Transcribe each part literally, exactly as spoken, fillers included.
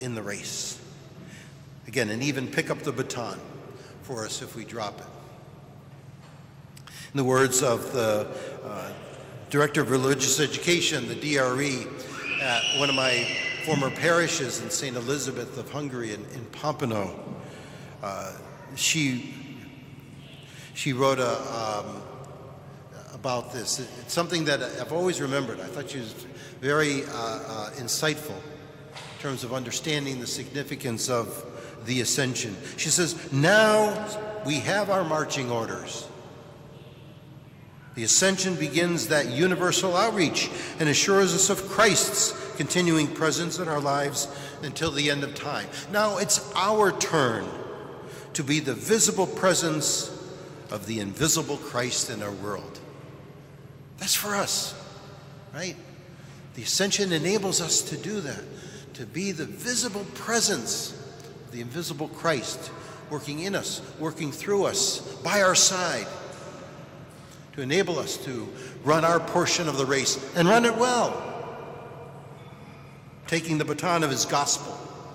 in the race. Again, and even pick up the baton for us if we drop it. In the words of the uh, Director of Religious Education, the D R E, at one of my former parishes in Saint Elizabeth of Hungary in, in Pompano, uh, she she wrote a, um, about this. It's something that I've always remembered. I thought she was very uh, uh, insightful in terms of understanding the significance of the ascension. She says, now we have our marching orders. The ascension begins that universal outreach and assures us of Christ's continuing presence in our lives until the end of time. Now it's our turn to be the visible presence of the invisible Christ in our world. That's for us, right? The ascension enables us to do that, to be the visible presence of the invisible Christ working in us, working through us, by our side, to enable us to run our portion of the race and run it well, taking the baton of his gospel.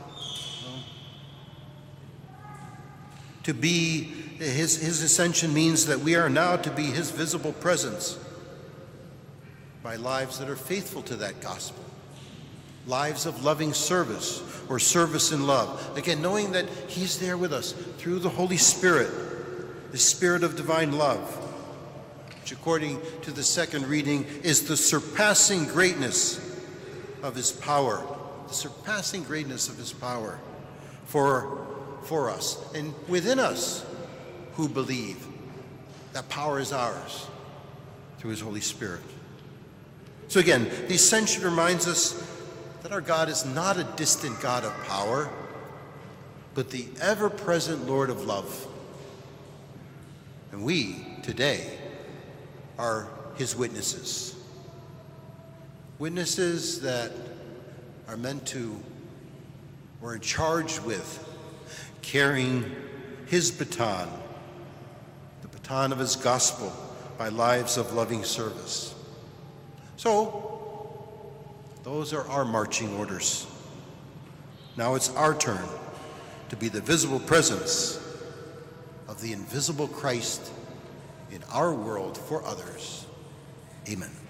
To be his, his ascension means that we are now to be his visible presence by lives that are faithful to that gospel, lives of loving service or service in love. Again, knowing that he's there with us through the Holy Spirit, the Spirit of divine love, which according to the second reading is the surpassing greatness of his power, the surpassing greatness of his power for, for us and within us who believe. That power is ours through his Holy Spirit. So again, the ascension reminds us that our God is not a distant God of power, but the ever-present Lord of love. And we, today, are his witnesses. Witnesses that are meant to, or in charge with, carrying his baton, the baton of his gospel, by lives of loving service. So, those are our marching orders. Now it's our turn to be the visible presence of the invisible Christ in our world for others. Amen.